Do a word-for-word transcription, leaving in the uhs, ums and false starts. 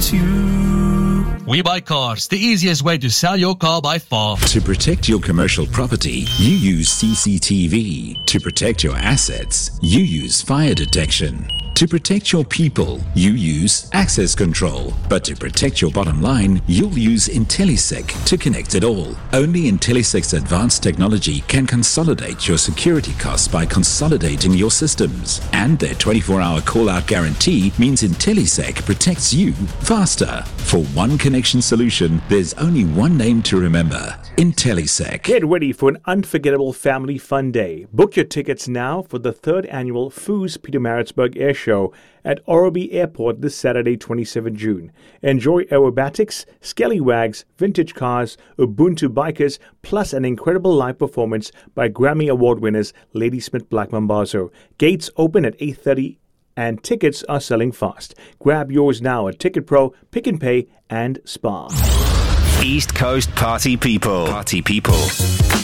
represents you. We Buy Cars, the easiest way to sell your car by far. To protect your commercial property, you use C C T V. To protect your assets, you use fire detection. To protect your people, you use access control. But to protect your bottom line, you'll use IntelliSec to connect it all. Only IntelliSec's advanced technology can consolidate your security costs by consolidating your systems. And their twenty-four hour call-out guarantee means IntelliSec protects you faster. For one connection solution, there's only one name to remember: IntelliSec. Get ready for an unforgettable family fun day. Book your tickets now for the third annual Foos Pietermaritzburg Air Show at Oroby Airport this Saturday, twenty-seventh of June. Enjoy aerobatics, scallywags, vintage cars, Ubuntu bikers, plus an incredible live performance by Grammy Award winners Ladysmith Black Mambazo. Gates open at eight thirty and tickets are selling fast. Grab yours now at Ticket Pro, Pick and Pay, and Spar. East Coast Party People. Party People.